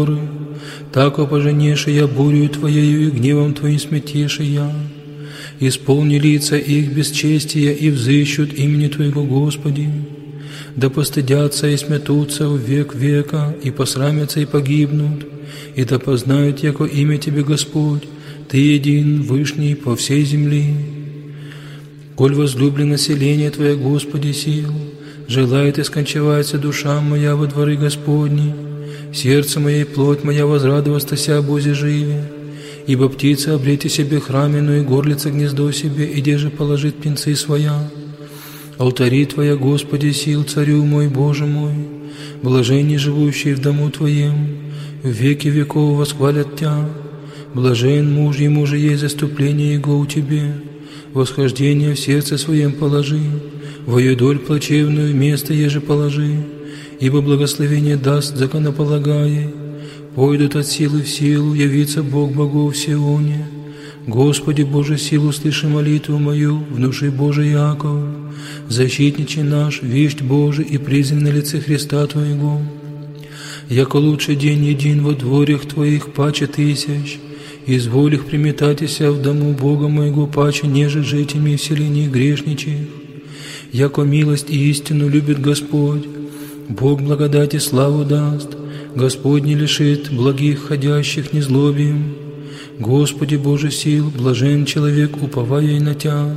тако поженеши я бурю Твоею и гневом Твоим смятеши я. Исполни лица их бесчестия и взыщут имени Твоего, Господи. Да постыдятся и смятутся в век века, и посрамятся и погибнут, и да познают, яко имя Тебе, Господь, Ты един, вышний по всей земли. Коль возлюблен население Твое, Господи, сил, желает и скончевается душа моя во дворы Господни, сердце мое и плоть моя возрадовастася Бозе живе, ибо птица обрети себе храмену и горлица гнездо себе, и где же положит птенцы своя. Алтари Твоя, Господи, сил, Царю мой, Боже мой, блаженни живущие в дому Твоем, в веки веков восхвалят Тя. Блажен муж, ему же есть заступление Его у Тебе, восхождение в сердце своем положи, вою доль плачевную место еже положи, ибо благословение даст законополагае, пойдут от силы в силу, явится Бог богов в Сионе. Господи Боже, силу услыши молитву мою, внуши Боже Иаков, защитниче наш, вещь Божий и призван на лице Христа Твоего. Яко лучший день един во дворях Твоих паче тысяч, изволь их приметатися в дому Бога моего паче, неже житями в селении грешничих. Яко милость и истину любит Господь, Бог благодати славу даст, Господь не лишит благих ходящих незлобием. Господи Боже сил, блажен человек, уповая на Тя.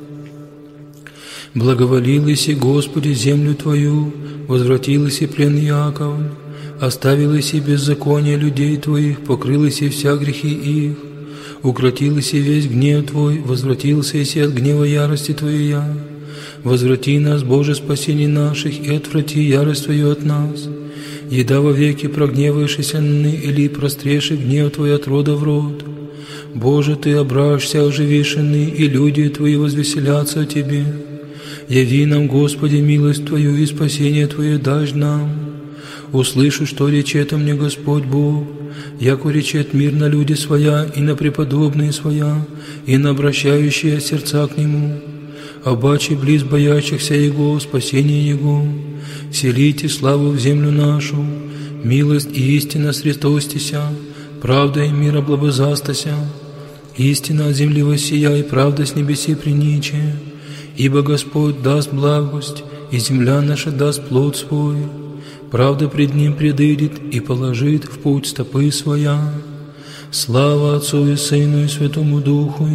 Благоволил Иси, Господи, землю Твою, возвратил Иси плен Иаков, оставил Иси беззаконие людей Твоих, покрыл Иси вся грехи их, укротил Иси весь гнев Твой, возвратился Иси от гнева ярости Твоя. Возврати нас, Боже, спасение наших, и отврати ярость Твою от нас. Еда во веки прогневаешься ны, или простреши гнев Твой от рода в род. Боже, Ты обращься оживишены, и люди Твои возвеселятся о Тебе. Яви нам, Господи, милость Твою и спасение Твое дашь нам. Услышу, что речет мне Господь Бог, яко речет мир на люди своя, и на преподобные своя, и на обращающие сердца к Нему. Обаче близ боящихся Его, спасение Его, вселите славу в землю нашу, милость и истина средостися, правда и мир облобызастася, истина от земли воссия, и правда с небеси приниче, ибо Господь даст благость, и земля наша даст плод свой, правда пред Ним предыдет и положит в путь стопы своя. Слава Отцу и Сыну и Святому Духу,